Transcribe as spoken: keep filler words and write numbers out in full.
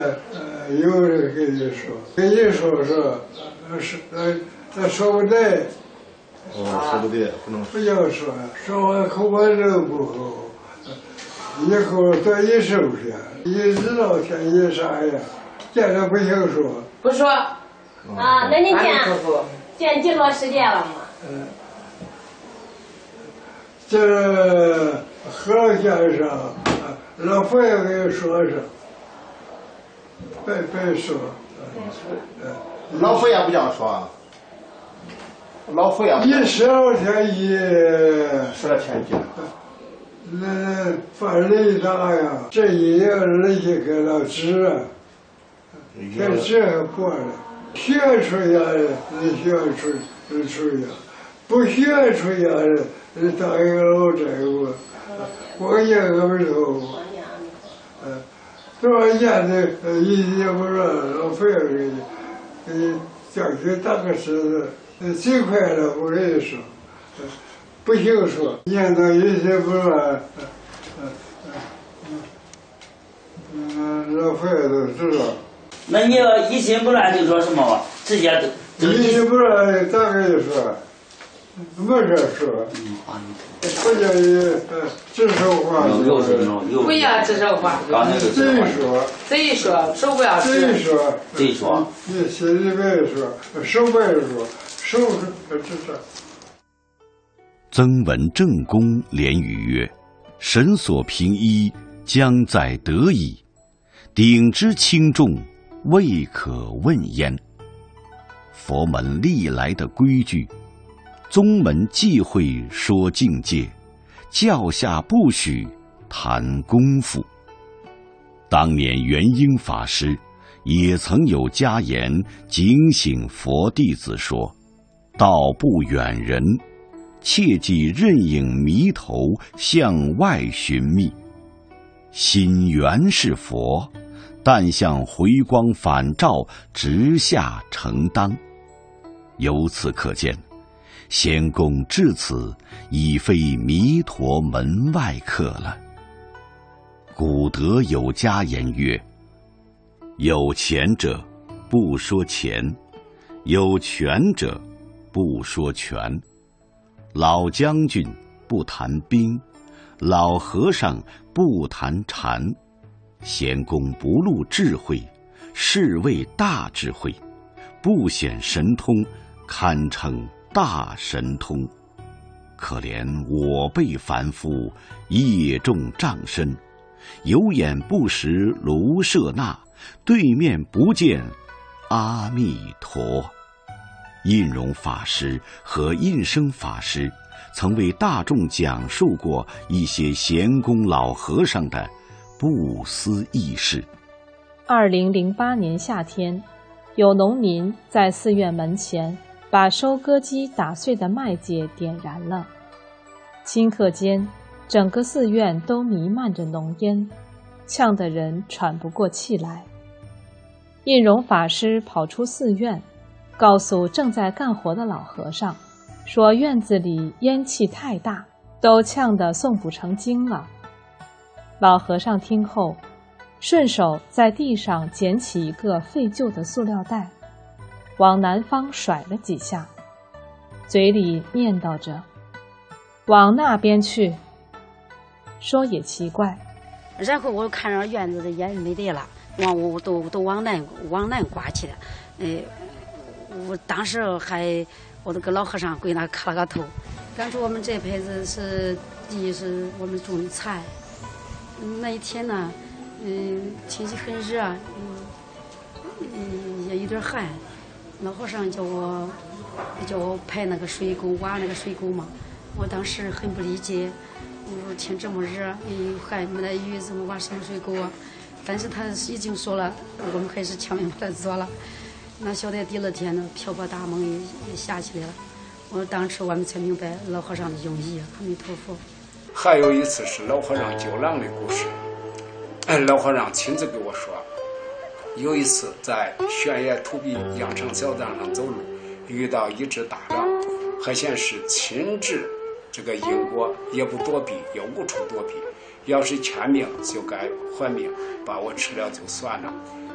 呃，有人跟你说，跟你说说，是呃，他说不对。 哦，说不对，不能不要说，说完口把肉不好，以后到你手上，你知道天意啥呀？见着不行说。 不说。 嗯、 啊，那你见见几多时间了嘛？ 嗯，这何先生，老佛爷给你说说，别别说。 嗯、老佛爷不这样说。老佛爷， 你十二天一， 十二天一， 那犯雷大呀，这一夜那些给他治啊，这治还过了，学出来的你学出出呀，不学出来的你当一个老债务，光年个不头，嗯，多少年的一年不让老费给你，给你叫去打个石子。最快的，我跟你说，不行说，念到一些不乱，嗯，老佛爷都知道。 那你要一心不乱就说什么？直接就一心不乱，咋跟你说？没事说。嗯啊，不叫你指手画脚。 不要指手画脚。 贼说。 贼说，手不要指。 贼说。 贼说。 你心里别说，手不要说。 曾闻正公连语曰：“神所平一，将在得矣；鼎之轻重，未可问焉。”佛门历来的规矩，宗门忌讳说境界，教下不许谈功夫。当年元婴法师也曾有家言警醒佛弟子说：“道不远人，切忌任影迷头向外寻觅。心原是佛，但向回光返照直下承当。”由此可见，仙公至此已非弥陀门外客了。古德有家言曰：“有钱者不说钱，有权者不说权，老将军不谈兵，老和尚不谈禅。贤公不露智慧，是谓大智慧；不显神通，堪称大神通。可怜我辈凡夫，业重障身，有眼不识卢舍那，对面不见阿弥陀。”印容法师和印生法师曾为大众讲述过一些贤公老和尚的不思议事。 二零零八年夏天，有农民在寺院门前把收割机打碎的麦秸点燃了，顷刻间，整个寺院都弥漫着浓烟，呛得人喘不过气来。印容法师跑出寺院，告诉正在干活的老和尚，说院子里烟气太大，都呛得诵不成经了。老和尚听后，顺手在地上捡起一个废旧的塑料袋，往南方甩了几下，嘴里念叨着：“往那边去。”说也奇怪， 然后我看着院子的烟没得了，往我都都往南往南刮去了，哎。我当时还，我那个老和尚跪那磕了个头。感触我们这辈子是第一是我们种的菜。那一天呢，嗯，天气很热，嗯，也有点寒。老和尚叫我叫我排那个水沟，挖那个水沟嘛。我当时很不理解，我说天这么热，又寒，没得雨，怎么挖什么水沟啊？但是他已经说了，我们开始强行把它做了。那晓得第二天呢，瓢泼大梦也也下起来了。我当时我们才明白老和尚的用意。阿弥陀佛。 还有一次是老和尚救狼的故事，老和尚亲自给我说，有一次在悬崖土壁羊肠小道上走路，遇到一只大狼，还显示亲治这个因果，也不躲避，也无处躲避。要是欠命就该还命，把我吃了就算了。